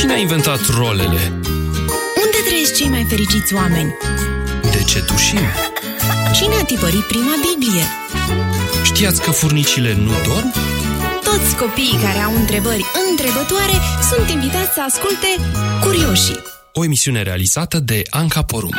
Cine a inventat rolele? Unde trăiesc cei mai fericiți oameni? De ce tușim? Cine a tipărit prima Biblie? Știați că furnicile nu dorm? Toți copiii care au întrebări întrebătoare sunt invitați să asculte Curioșii. O emisiune realizată de Anca Porumb.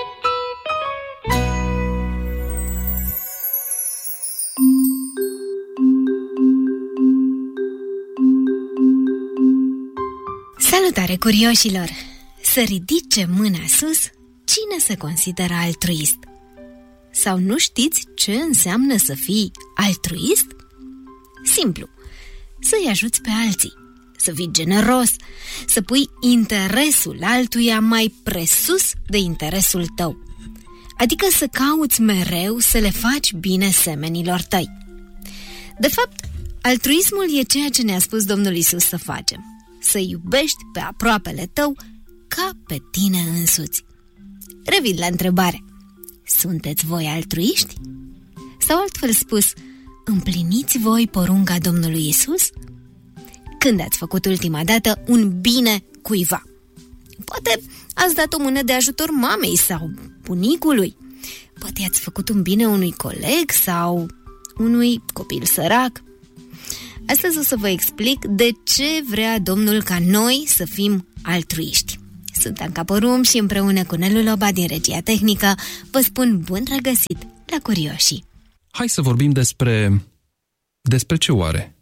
Salutare, curioșilor! Să ridice mâna sus cine se consideră altruist. Sau nu știți ce înseamnă să fii altruist? Simplu, să-i ajuți pe alții, să fii generos, să pui interesul altuia mai presus de interesul tău. Adică să cauți mereu să le faci bine semenilor tăi. De fapt, altruismul e ceea ce ne-a spus Domnul Iisus să facem. Să iubești pe aproapele tău ca pe tine însuți. Revin la întrebare. Sunteți voi altruiști? Sau altfel spus, împliniți voi porunca Domnului Iisus? Când ați făcut ultima dată un bine cuiva? Poate ați dat o mână de ajutor mamei sau bunicului. Poate ați făcut un bine unui coleg sau unui copil sărac. Astăzi o să vă explic de ce vrea Domnul ca noi să fim altruiști. Sunt Anca Porumb și împreună cu Nelu Loba din regia tehnică vă spun bun regăsit la Curioșii. Hai să vorbim despre ce oare?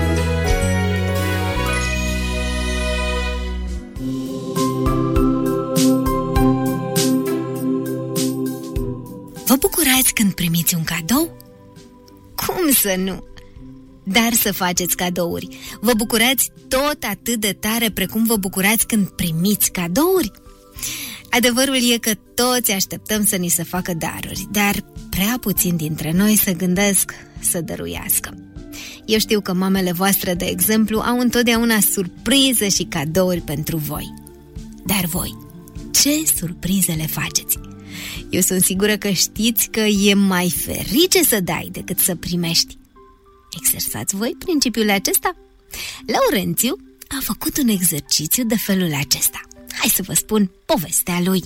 Vă bucurați când primiți un cadou? Cum să nu? Dar să faceți cadouri. Vă bucurați tot atât de tare precum vă bucurați când primiți cadouri? Adevărul e că toți așteptăm să ni se facă daruri, dar prea puțini dintre noi se gândesc să dăruiască. Eu știu că mamele voastre, de exemplu, au întotdeauna surprize și cadouri pentru voi. Dar voi, ce surprize le faceți? Eu sunt sigură că știți că e mai ferice să dai decât să primești. Exersați voi principiul acesta? Laurențiu a făcut un exercițiu de felul acesta. Hai să vă spun povestea lui.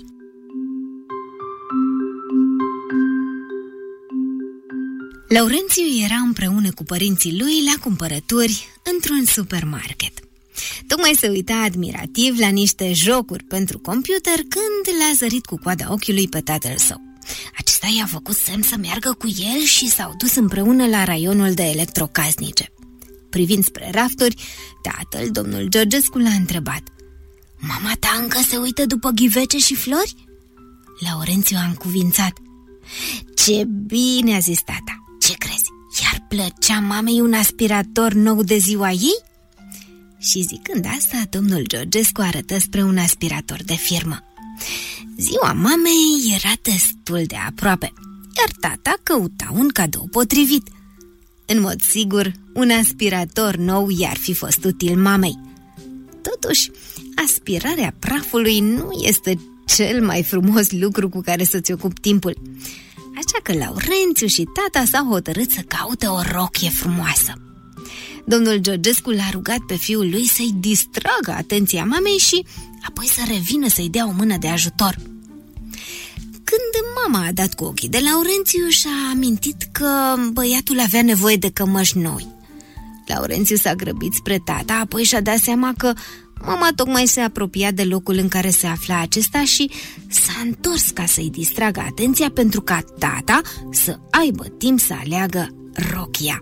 Laurențiu era împreună cu părinții lui la cumpărături într-un supermarket. Tocmai se uita admirativ la niște jocuri pentru computer când l-a zărit cu coada ochiului pe tatăl său. Acesta i-a făcut semn să meargă cu el și s-au dus împreună la raionul de electrocasnice. Privind spre rafturi, tatăl, domnul Georgescu, l-a întrebat: "Mama ta încă se uită după ghivece și flori?" Laurențiu a încuvințat: "Ce bine!" a zis tata. "Ce crezi? I-ar plăcea mamei un aspirator nou de ziua ei?" Și zicând asta, domnul Georgescu arătă spre un aspirator de firmă. Ziua mamei era destul de aproape, iar tata căuta un cadou potrivit. În mod sigur, un aspirator nou i-ar fi fost util mamei. Totuși, aspirarea prafului nu este cel mai frumos lucru cu care să-ți ocupi timpul. Așa că Laurențiu și tata s-au hotărât să caute o rochie frumoasă. Domnul Georgescu l-a rugat pe fiul lui să-i distragă atenția mamei și apoi să revină să-i dea o mână de ajutor. Când mama a dat cu ochii de Laurențiu, și-a amintit că băiatul avea nevoie de cămăși noi. Laurențiu s-a grăbit spre tata, apoi și-a dat seama că mama tocmai se apropia de locul în care se afla acesta și s-a întors ca să-i distragă atenția pentru ca tata să aibă timp să aleagă rochia.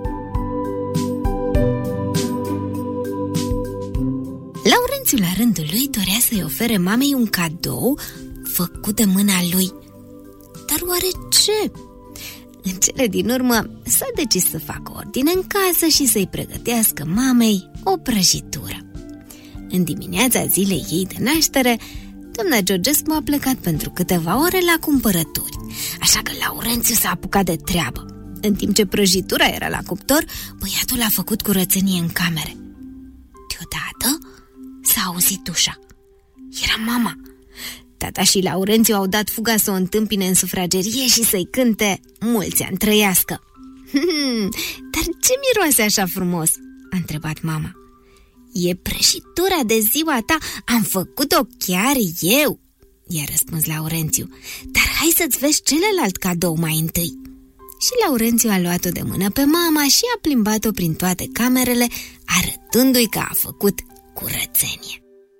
Laurențiu, la rândul lui, dorea să-i ofere mamei un cadou făcut de mâna lui. Dar oare ce? În cele din urmă s-a decis să facă ordine în casă și să-i pregătească mamei o prăjitură. În dimineața zilei ei de naștere, doamna Georgescu a plecat pentru câteva ore la cumpărături, așa că Laurențiu s-a apucat de treabă. În timp ce prăjitura era la cuptor, băiatul a făcut curățenie în camere. Deodată s-a auzit ușa. Era mama. Tata și Laurențiu au dat fuga să o întâmpine în sufragerie și să-i cânte mulți ani trăiască. Dar ce miroase așa frumos?" a întrebat mama. E prăjitura de ziua ta, am făcut-o chiar eu, i-a răspuns Laurențiu. Dar hai să-ți vezi celălalt cadou mai întâi. Și Laurențiu a luat-o de mână pe mama și a plimbat-o prin toate camerele, arătându-i că a făcut curățenie.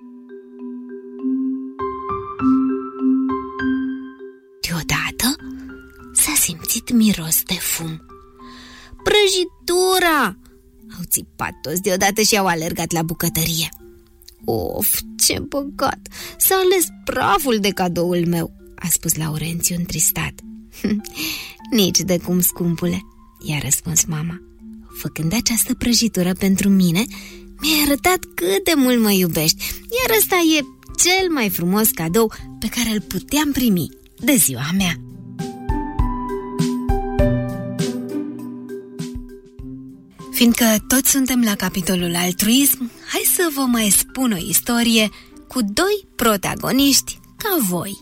Deodată s-a simțit miros de fum. Prăjitura! Au țipat toți deodată și au alergat la bucătărie. Of, ce păcat! S-a ales praful de cadoul meu, a spus Laurențiu întristat. Nici de cum, scumpule, i-a răspuns mama. Făcând această prăjitură pentru mine, mi-ai arătat cât de mult mă iubești, iar ăsta e cel mai frumos cadou pe care îl puteam primi de ziua mea. Fiindcă toți suntem la capitolul altruism, hai să vă mai spun o istorie cu doi protagoniști ca voi.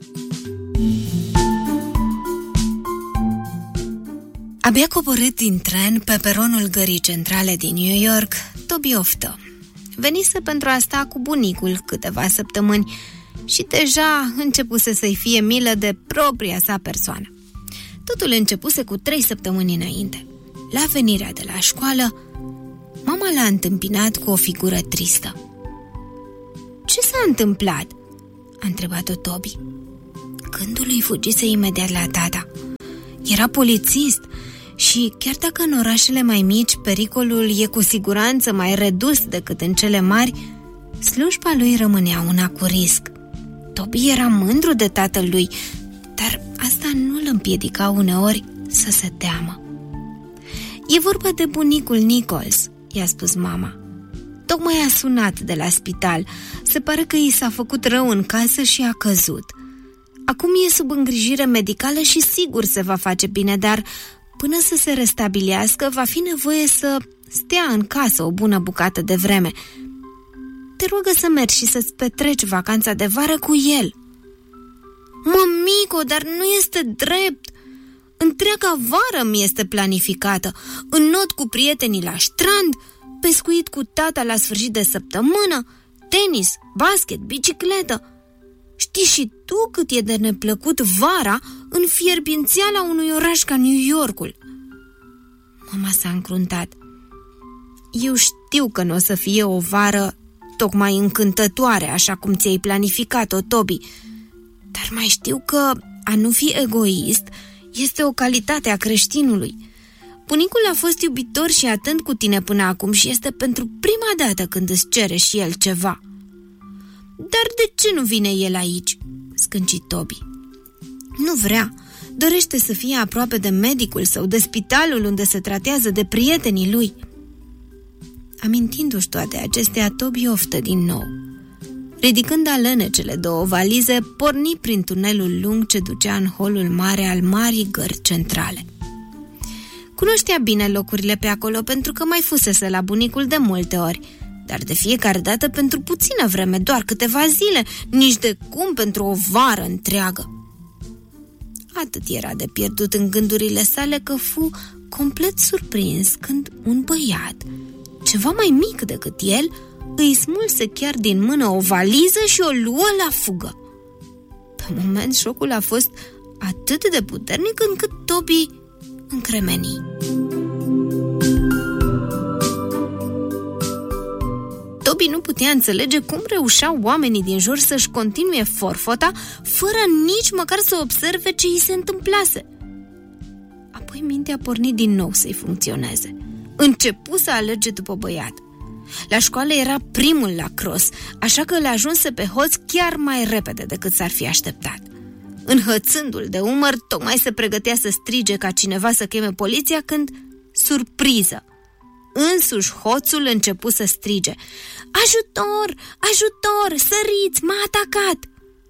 Abia coborât din tren pe peronul gării centrale din New York, Toby oftă. Venise pentru a sta cu bunicul câteva săptămâni și deja începuse să-i fie milă de propria sa persoană. Totul începuse cu 3 săptămâni înainte. La venirea de la școală, mama l-a întâmpinat cu o figură tristă. Ce s-a întâmplat? A întrebat-o Toby. Gândul îi fugise imediat la tata. Era polițist și chiar dacă în orașele mai mici pericolul e cu siguranță mai redus decât în cele mari, slujba lui rămânea una cu risc. Toby era mândru de tatăl lui, dar asta nu îl împiedica uneori să se teamă. E vorba de bunicul Nichols, i-a spus mama. Tocmai a sunat de la spital. Se pare că i s-a făcut rău în casă și a căzut. Acum e sub îngrijire medicală și sigur se va face bine, dar până să se restabilească va fi nevoie să stea în casă o bună bucată de vreme. Te rog să mergi și să-ți petreci vacanța de vară cu el. Mămico, dar nu este drept. Întreaga vară mi este planificată. Înnot cu prietenii la strand, pescuit cu tata la sfârșit de săptămână, tenis, basket, bicicletă. Știi și tu cât e de neplăcut vara în fierbințeala unui oraș ca New Yorkul. Mama s-a încruntat. Eu știu că nu o să fie o vară tocmai încântătoare, așa cum ți-ai planificat-o, Toby, dar mai știu că a nu fi egoist este o calitate a creștinului. Bunicul a fost iubitor și atent cu tine până acum și este pentru prima dată când îți cere și el ceva. Dar de ce nu vine el aici? Scânci Toby. Nu vrea. Dorește să fie aproape de medicul sau de spitalul unde se tratează, de prietenii lui. Amintindu-și toate acestea, Toby oftă din nou. Ridicând alene cele 2 valize, porni prin tunelul lung ce ducea în holul mare al marii gări centrale. Cunoștea bine locurile pe acolo pentru că mai fusese la bunicul de multe ori, dar de fiecare dată pentru puțină vreme, doar câteva zile, nici de cum pentru o vară întreagă. Atât era de pierdut în gândurile sale că fu complet surprins când un băiat, ceva mai mic decât el, îi smulse chiar din mână o valiză și o luă la fugă. Pe moment șocul a fost atât de puternic încât Toby încremeni. Toby nu putea înțelege cum reușeau oamenii din jur să-și continue forfota fără nici măcar să observe ce îi se întâmplase. Apoi mintea porni din nou să-i funcționeze. Începu să alerge după băiat. La școală era primul la cross, așa că le ajunse pe hoț chiar mai repede decât s-ar fi așteptat. Înhățându-l de umăr, tocmai se pregătea să strige ca cineva să cheme poliția când, surpriză, însuși hoțul începu să strige: Ajutor! Ajutor! Săriți! M-a atacat!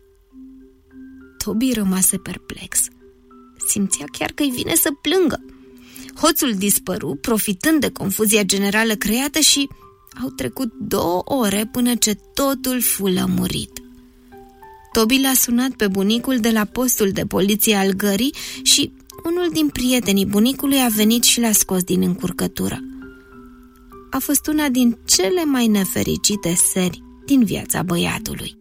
Toby rămase perplex. Simțea chiar că îi vine să plângă. Hoțul dispăru, profitând de confuzia generală creată și au trecut 2 ore până ce totul fu lămurit. Toby l-a sunat pe bunicul de la postul de poliție al gării și unul din prietenii bunicului a venit și l-a scos din încurcătură. a fost una din cele mai nefericite seri din viața băiatului.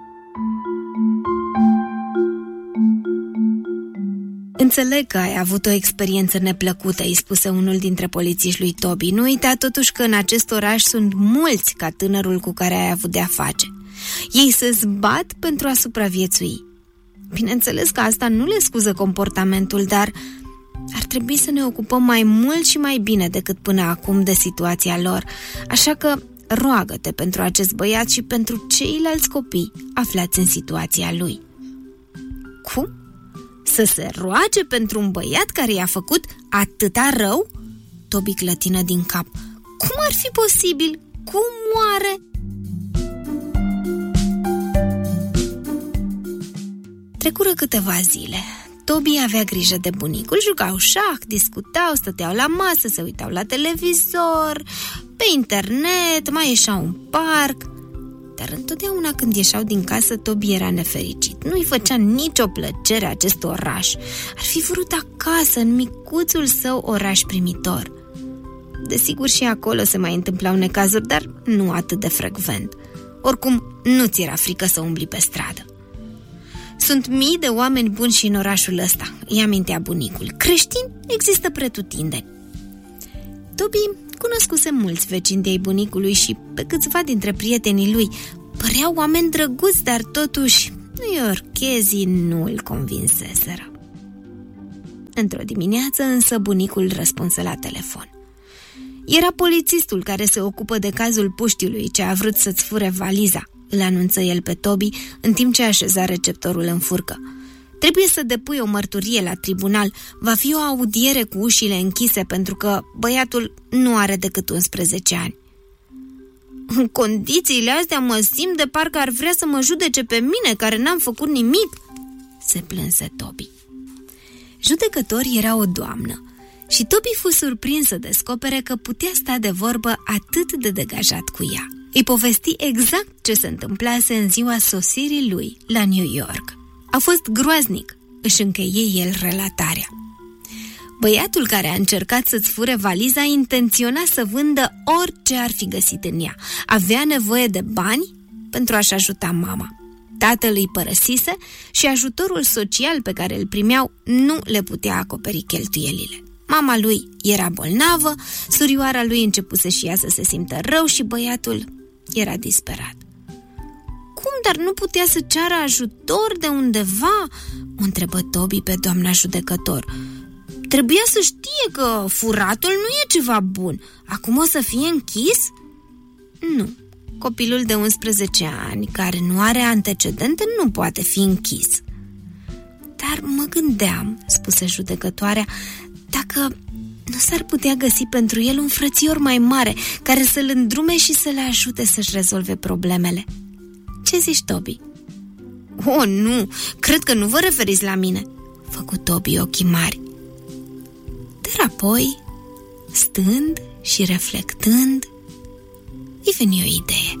Înțeleg că ai avut o experiență neplăcută, îi spuse unul dintre polițiști lui Toby. Nu uita totuși că în acest oraș sunt mulți ca tânărul cu care ai avut de-a face. Ei se zbat pentru a supraviețui. Bineînțeles că asta nu le scuză comportamentul, dar ar trebui să ne ocupăm mai mult și mai bine decât până acum de situația lor. Așa că roagă-te pentru acest băiat și pentru ceilalți copii aflați în situația lui. Cum? Să se roage pentru un băiat care i-a făcut atâta rău? Toby clătină din cap. Cum ar fi posibil? Cum oare? Trecură câteva zile. Toby avea grijă de bunicul, jucau șah, discutau, stăteau la masă, se uitau la televizor, pe internet, mai ieșeau în parc. Dar întotdeauna când ieșeau din casă, Toby era nefericit. Nu-i făcea nicio plăcere acest oraș. Ar fi vrut acasă, în micuțul său oraș primitor. Desigur, și acolo se mai întâmplau necazuri, dar nu atât de frecvent. Oricum, nu ți era frică să umbli pe stradă. Sunt mii de oameni buni și în orașul ăsta, îi amintea bunicul. Creștini există pretutindeni. Toby cunoscuse mulți vecini de-ai bunicului și pe câțiva dintre prietenii lui. Păreau oameni drăguți, dar totuși newyorkezii nu îl convinseseră. Într-o dimineață însă bunicul răspunse la telefon. Era polițistul care se ocupă de cazul puștiului ce a vrut să-ți fure valiza, îl anunță el pe Toby în timp ce așeza receptorul în furcă. Trebuie să depui o mărturie la tribunal. Va fi o audiere cu ușile închise pentru că băiatul nu are decât 11 ani. În condițiile astea mă simt de parcă ar vrea să mă judece pe mine, care n-am făcut nimic, se plânse Toby. Judecător era o doamnă și Toby fu surprins să descopere că putea sta de vorbă atât de degajat cu ea. Îi povesti exact ce se întâmplase în ziua sosirii lui la New York. A fost groaznic, își încheie el relatarea. Băiatul care a încercat să-ți fure valiza intenționa să vândă orice ar fi găsit în ea. Avea nevoie de bani pentru a-și ajuta mama. Tatăl îi părăsise și ajutorul social pe care îl primeau nu le putea acoperi cheltuielile. Mama lui era bolnavă, surioara lui începuse și ea să se simtă rău și băiatul era disperat. Cum, dar nu putea să ceară ajutor de undeva? O întrebă Toby pe doamna judecător. Trebuia să știe că furatul nu e ceva bun. Acum o să fie închis? Nu. Copilul de 11 ani, care nu are antecedente, nu poate fi închis. Dar mă gândeam, spuse judecătoarea, dacă nu s-ar putea găsi pentru el un frățior mai mare care să-l îndrume și să le ajute să-și rezolve problemele. Ce zici, Toby? Oh, nu, cred că nu vă referiți la mine, făcu Toby ochii mari. Dar apoi, stând și reflectând, îi veni o idee.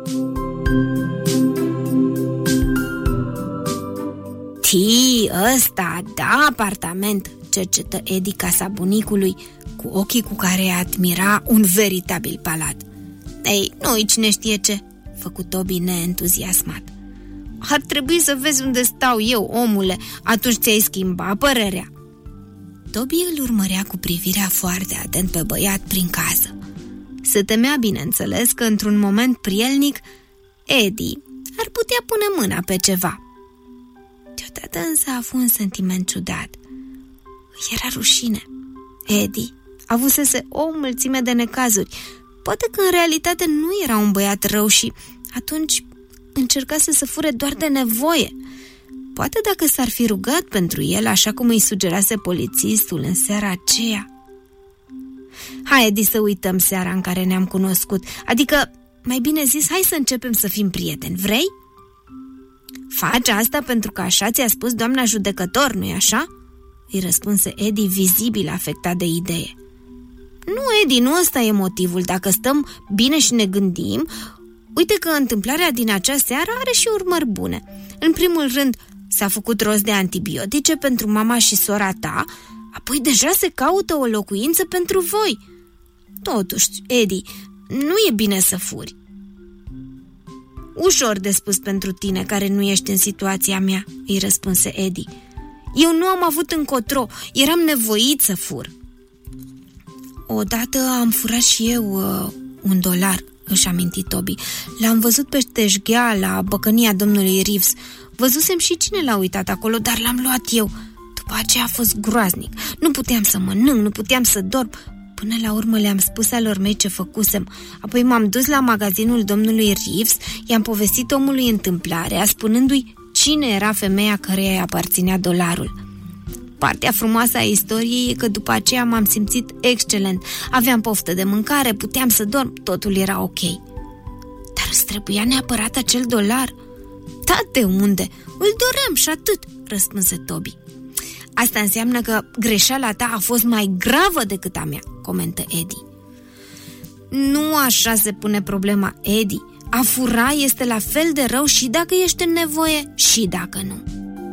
Ăsta, da, apartament, cercetă Eddie casa bunicului, cu ochii cu care admira un veritabil palat. Ei, nu-i cine știe ce, făcu Toby neentuziasmat. Ar trebui să vezi unde stau eu, omule, atunci ți-ai schimbat părerea. Toby îl urmărea cu privirea foarte atent pe băiat prin casă. Se temea, bineînțeles, că într-un moment prielnic Eddie ar putea pune mâna pe ceva. Deodată însă a avut un sentiment ciudat. Îi era rușine. Eddie avusese o mulțime de necazuri. Poate că în realitate nu era un băiat rău și atunci încercase să fure doar de nevoie. Poate dacă s-ar fi rugat pentru el, așa cum îi sugerase polițistul în seara aceea. Hai, Eddie, să uităm seara în care ne-am cunoscut. Adică, mai bine zis, hai să începem să fim prieteni, vrei? Faci asta pentru că așa ți-a spus doamna judecător, nu-i așa? Îi răspunse Eddie, vizibil afectat de idee. Nu, Eddie, nu ăsta e motivul. Dacă stăm bine și ne gândim, uite că întâmplarea din acea seară are și urmări bune. În primul rând, s-a făcut rost de antibiotice pentru mama și sora ta, apoi deja se caută o locuință pentru voi. Totuși, Eddie, nu e bine să furi. Ușor de spus pentru tine care nu ești în situația mea, îi răspunse Eddie. Eu nu am avut încotro, eram nevoit să fur. Odată am furat și eu $1, își aminti Toby. L-am văzut pe șteșghea la băcănia domnului Reeves. Văzusem și cine l-a uitat acolo, dar l-am luat eu. După aceea a fost groaznic. Nu puteam să mănânc, nu puteam să dorm. Până la urmă le-am spus alor mei ce făcusem. Apoi m-am dus la magazinul domnului Reeves, i-am povestit omului întâmplarea, spunându-i cine era femeia căreia îi aparținea $1. Partea frumoasă a istoriei e că după aceea m-am simțit excelent. Aveam poftă de mâncare, puteam să dorm, totul era ok. Dar îți trebuia neapărat acel $? Da, de unde? Îl doream și atât, răspunse Toby. Asta înseamnă că greșeala ta a fost mai gravă decât a mea, comentă Eddie. Nu așa se pune problema, Eddie. A fura este la fel de rău și dacă ești în nevoie și dacă nu.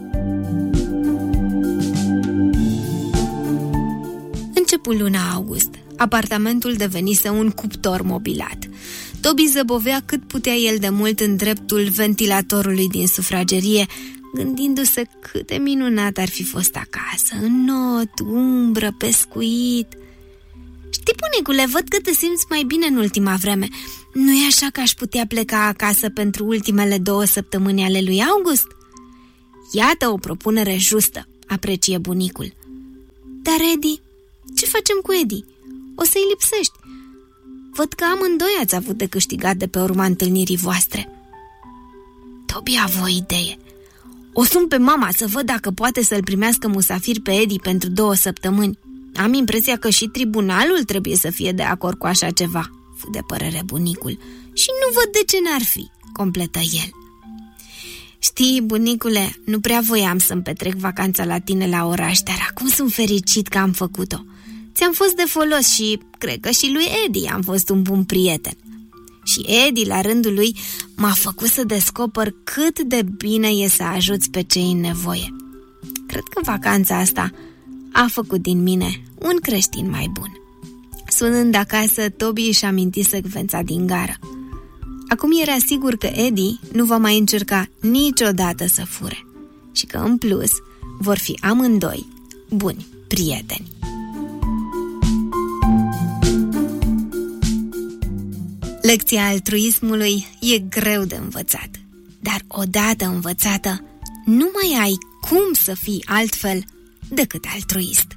Începu luna august. Apartamentul devenise un cuptor mobilat. Toby zăbovea cât putea el de mult în dreptul ventilatorului din sufragerie, gândindu-se cât de minunat ar fi fost acasă, în not, umbră, pescuit. Știi, bunicule, văd că te simți mai bine în ultima vreme. Nu e așa că aș putea pleca acasă pentru ultimele 2 săptămâni ale lui august? Iată o propunere justă, aprecie bunicul. Dar Eddie, ce facem cu Eddie? O să-i lipsești. Văd că amândoi ați avut de câștigat de pe urma întâlnirii voastre. Toby a avut o idee. O sun pe mama să văd dacă poate să-l primească musafir pe Eddie pentru 2 săptămâni. Am impresia că și tribunalul trebuie să fie de acord cu așa ceva, fu de părere bunicul. Și nu văd de ce n-ar fi, completă el. Știi, bunicule, nu prea voiam să-mi petrec vacanța la tine la oraș, dar acum sunt fericit că am făcut-o. Ți-am fost de folos și cred că și lui Eddie am fost un bun prieten. Și Eddie, la rândul lui, m-a făcut să descoper cât de bine e să ajuți pe cei în nevoie. Cred că vacanța asta a făcut din mine un creștin mai bun. Sunând acasă, Toby își aminti secvența din gară. Acum era sigur că Eddie nu va mai încerca niciodată să fure și că, în plus, vor fi amândoi buni prieteni. Lecția altruismului e greu de învățat, dar odată învățată, nu mai ai cum să fii altfel decât altruist.